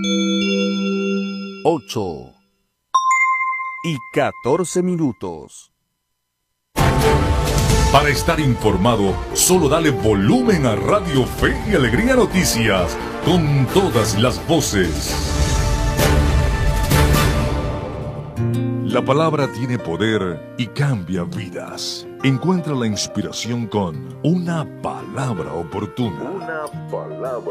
8:14. Para estar informado, solo dale volumen a Radio Fe y Alegría Noticias, con todas las voces. La palabra tiene poder y cambia vidas. Encuentra la inspiración con una palabra oportuna.